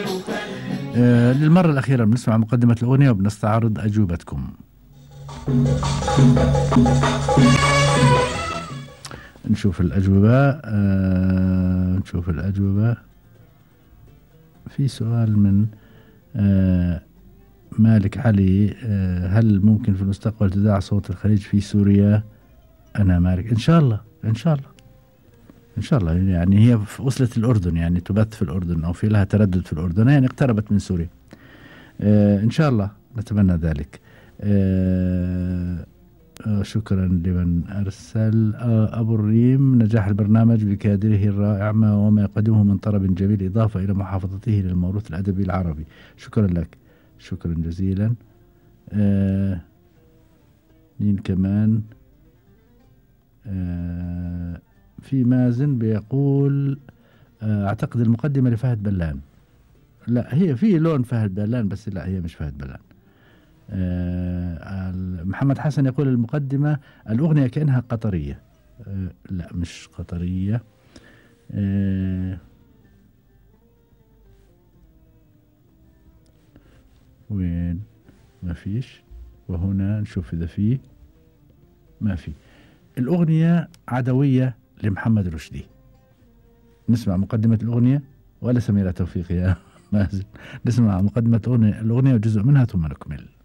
للمرة الأخيرة بنسمع مقدمة الأغنية وبنستعرض أجوبتكم. نشوف الأجوبة. نشوف الأجوبة. في سؤال من مالك علي. هل ممكن في المستقبل تذاع صوت الخليج في سوريا؟ أنا مالك، إن شاء الله إن شاء الله إن شاء الله. يعني هي وصلت الأردن، يعني تبث في الأردن أو في لها تردد في الأردن، يعني اقتربت من سوريا. إن شاء الله نتمنى ذلك. شكرا لمن أرسل. أبو الريم: نجاح البرنامج بكادره الرائع وما يقدمه من طرب جميل، إضافة إلى محافظته للموروث الأدبي العربي. شكرا لك، شكرا جزيلا. مين كمان؟ في مازن بيقول أعتقد المقدمة لفهد بلان. لا، هي في لون فهد بلان بس لا، هي مش فهد بلان. محمد حسن يقول المقدمة الأغنية كأنها قطرية. لا، مش قطرية. وين؟ ما فيش. وهنا نشوف إذا في. ما في. الأغنية عدوية لمحمد رشدي. نسمع مقدمة الأغنية ولا سميرة توفيق يا مازن؟ نسمع مقدمة الأغنية وجزء منها ثم نكمل.